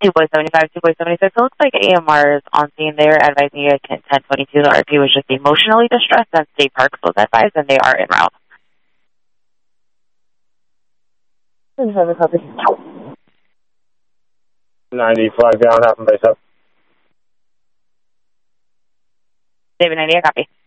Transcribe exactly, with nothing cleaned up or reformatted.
two boy seventy-five, two boy seventy-six. It looks like A M R is on scene there, advising you at ten twenty-two. The R P was just emotionally distressed, and State Parks was advised, and they are en route. ninety-five down, half and base up. David ninety, I copy.